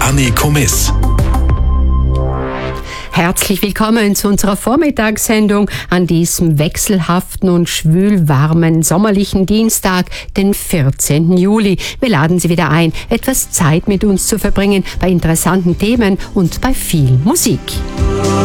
Anne Komiss. Herzlich willkommen zu unserer Vormittagssendung an diesem wechselhaften und schwülwarmen sommerlichen Dienstag, den 14. Juli. Wir laden Sie wieder ein, etwas Zeit mit uns zu verbringen bei interessanten Themen und bei viel Musik.